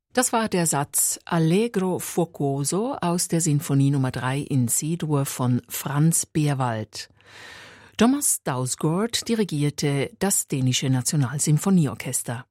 Das war der Satz Allegro Fuocoso aus der Sinfonie Nummer 3 in C-Dur von Franz Beerwald. Thomas Dausgaard dirigierte das dänische Nationalsymphonieorchester.